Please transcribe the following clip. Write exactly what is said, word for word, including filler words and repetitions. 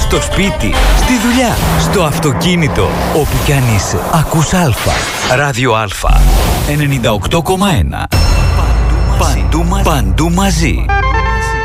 στο σπίτι, στη δουλειά, στο αυτοκίνητο, όπου κι αν είσαι. Ακούς Αλφα. Ράδιο Αλφα. ενενήντα οκτώ κόμμα ένα. Παντού μαζί. Παντού μαζί.